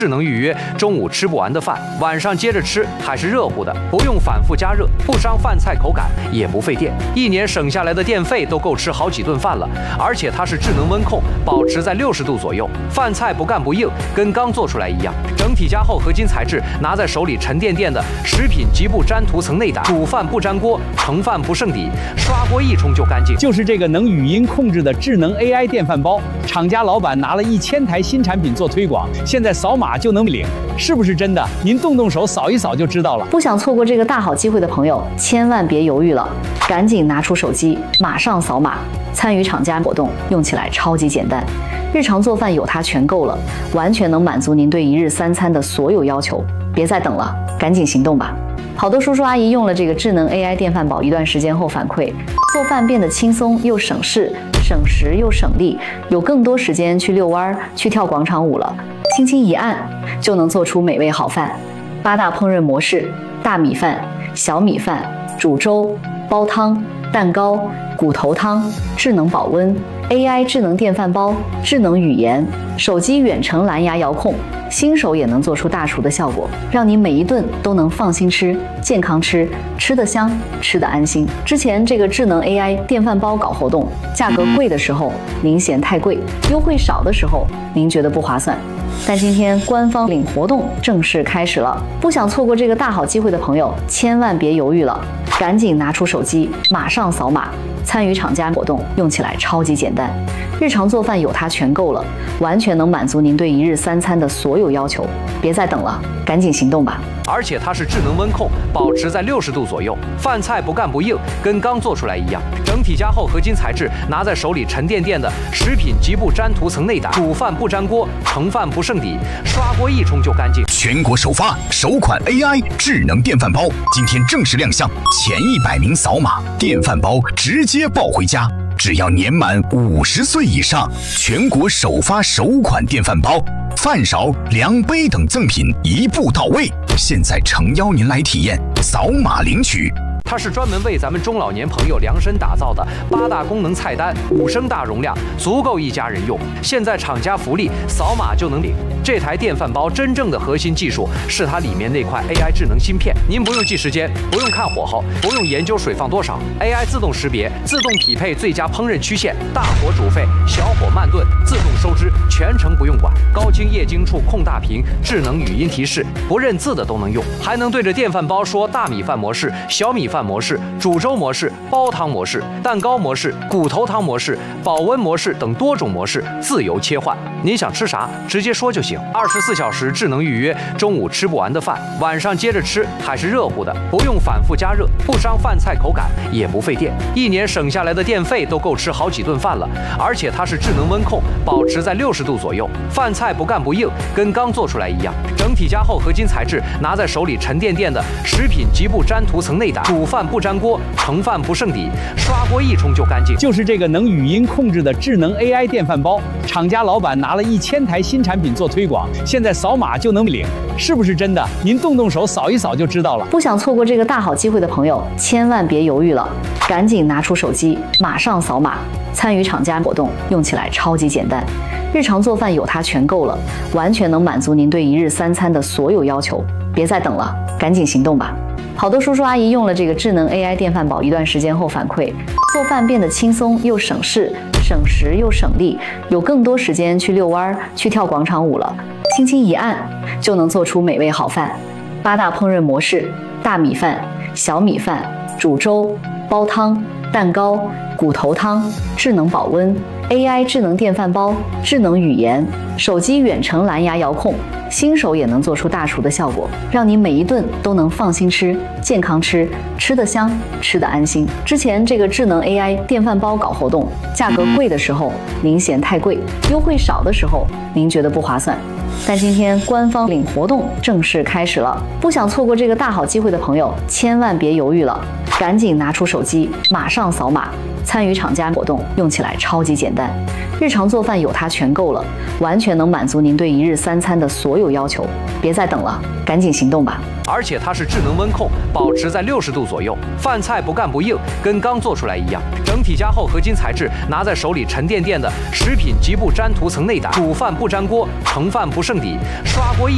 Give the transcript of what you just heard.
智能预约中午吃不完的饭，晚上接着吃，还是热乎的，不用反复加热，不伤饭菜口感，也不费电。1年省下来的电费都够吃好几顿饭了。而且它是智能温控，保持在60度左右，饭菜不干不硬，跟刚做出来一样。整体加厚合金材质，拿在手里沉甸甸的，食品极不粘涂层内胆，煮饭不粘锅，盛饭不剩底，刷锅一冲就干净。 就是这个能语音控制的智能 AI 电饭煲，厂家老板拿了1000台新产品做推广，现在扫码就能领，是不是真的？您动手扫一扫就知道了。 不想错过这个大好机会的朋友，千万别犹豫了，赶紧拿出手机，马上扫码，参与厂家活动，用起来超级简单。日常做饭有它全够了，完全能满足您对1日3餐的所有要求。别再等了，赶紧行动吧！好多叔叔阿姨用了这个智能 AI 电饭煲一段时间后反馈，做饭变得轻松又省事，省时又省力，有更多时间去遛弯、去跳广场舞了。轻轻一按，就能做出美味好饭。8大烹饪模式：大米饭、小米饭、煮粥、煲汤、蛋糕、骨头汤、智能保温、AI 智能电饭煲、智能语言、手机远程蓝牙遥控，新手也能做出大厨的效果，让你每一顿都能放心吃、健康吃，吃得香，吃得安心。之前这个智能 AI 电饭煲搞活动，价格贵的时候您嫌太贵，优惠少的时候您觉得不划算。但今天官方领活动正式开始了，不想错过这个大好机会的朋友，千万别犹豫了，赶紧拿出手机，马上扫码，参与厂家活动，用起来超级简单。日常做饭有它全够了，完全能满足您对1日3餐的所有要求。别再等了，赶紧行动吧！ 而且它是智能温控，保持在60度左右，饭菜不干不硬，跟刚做出来一样。整体加厚合金材质，拿在手里沉甸甸的，食品极不粘涂层内胆，煮饭不粘锅，盛饭不剩底，刷锅一冲就干净。 全国首发首款 AI 智能电饭煲，今天正式亮相，前100名扫码，电饭煲直接抱回家。只要年满50岁以上，全国首发首款电饭煲，饭勺、量杯等赠品一步到位。现在诚邀您来体验，扫码领取。 它是专门为咱们中老年朋友量身打造的8大功能菜单，5升大容量，足够一家人用。现在厂家福利，扫码就能领。这台电饭煲真正的核心技术是它里面那块 AI 智能芯片，您不用记时间，不用看火候，不用研究水放多少 ，AI 自动识别，自动匹配最佳烹饪曲线，大火煮沸，小火慢炖，自动收汁，全程不用管。高清液晶触控大屏，智能语音提示，不认字的都能用，还能对着电饭煲说大米饭模式、小米饭模式、煮粥模式、煲汤模式、蛋糕模式、骨头汤模式、保温模式等多种模式自由切换。您想吃啥，直接说就行。24小时智能预约，中午吃不完的饭，晚上接着吃，还是热乎的，不用反复加热，不伤饭菜口感，也不费电。1年省下来的电费都够吃好几顿饭了。而且它是智能温控，保持在60度左右，饭菜不干不硬，跟刚做出来一样。整体加厚合金材质，拿在手里沉甸甸的，食品极不粘涂层内胆，煮饭不粘锅，盛饭不剩底，刷锅一冲就干净。 就是这个能语音控制的智能 AI 电饭煲，厂家老板拿了1000台新产品做推广，现在扫码就能领，是不是真的？您动手扫一扫就知道了。 不想错过这个大好机会的朋友，千万别犹豫了，赶紧拿出手机，马上扫码，参与厂家活动，用起来超级简单。日常做饭有它全够了，完全能满足您对1日3餐的所有要求。别再等了，赶紧行动吧！好多叔叔阿姨用了这个智能 AI 电饭煲一段时间后反馈，做饭变得轻松又省事，省时又省力，有更多时间去遛弯、去跳广场舞了。轻轻一按，就能做出美味好饭。8大烹饪模式：大米饭、小米饭、煮粥、煲汤、蛋糕、骨头汤、智能保温、AI 智能电饭煲、智能语言、手机远程蓝牙遥控，新手也能做出大厨的效果，让你每一顿都能放心吃、健康吃，吃得香，吃得安心。之前这个智能 AI 电饭煲搞活动，价格贵的时候您嫌太贵，优惠少的时候您觉得不划算。但今天官方领活动正式开始了，不想错过这个大好机会的朋友，千万别犹豫了，赶紧拿出手机，马上扫码，参与厂家活动，用起来超级简单。日常做饭有它全够了，完全能满足您对1日3餐的所有要求。别再等了，赶紧行动吧！ 而且它是智能温控，保持在60度左右，饭菜不干不硬，跟刚做出来一样。整体加厚合金材质，拿在手里沉甸甸的，食品极不粘涂层内胆，煮饭不粘锅，盛饭不剩底，刷锅一